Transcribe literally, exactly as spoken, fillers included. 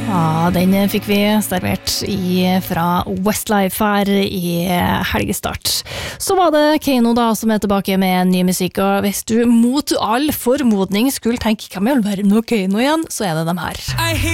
Ja, den fikk vi servert i, fra Westlife her i helgestart. Så var det Kano da, som er tilbake med ny musikk, og hvis du mot all formodning skulle tenke, hvem i all verden var Kano igjen, så er det dem her.